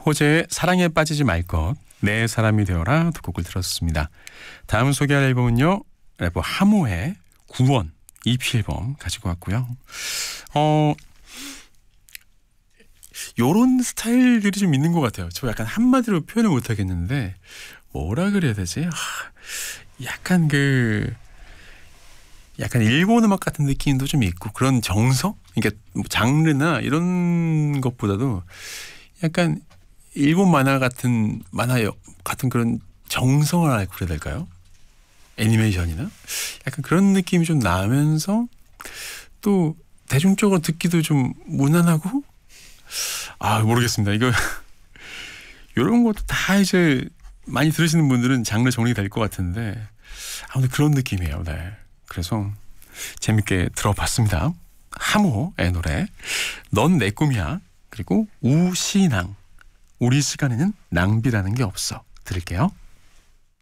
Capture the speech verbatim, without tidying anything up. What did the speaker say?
호재의 사랑에 빠지지 말 것, 내 사람이 되어라 두 곡을 들었습니다. 다음 소개할 앨범은요, 래퍼 하모의 구원 이피 앨범 가지고 왔고요. 어, 요런 스타일들이 좀 있는 것 같아요. 저 약간 한마디로 표현을 못 하겠는데 뭐라 그래야 되지? 하, 약간 그 약간 일본 음악 같은 느낌도 좀 있고 그런 정서? 그러니까 뭐 장르나 이런 것보다도 약간 일본 만화 같은 만화 같은 그런 정성을 그래야 될까요? 애니메이션이나 약간 그런 느낌이 좀 나면서 또 대중적으로 듣기도 좀 무난하고 아 모르겠습니다. 이거 이런 것도 다 이제 많이 들으시는 분들은 장르 정리될 것 같은데 아무튼 그런 느낌이에요. 네. 그래서 재밌게 들어봤습니다. 하모의 노래 넌 내 꿈이야. 그리고 우신앙 우리 시간에는 낭비라는 게 없어 들을게요.